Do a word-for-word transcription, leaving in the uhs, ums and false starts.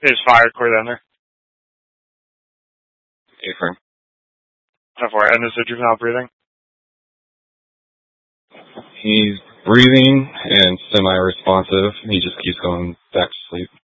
Is fire core down there? A-frame. How far? And is the juvenile breathing? He's breathing and semi-responsive. He just keeps going back to sleep.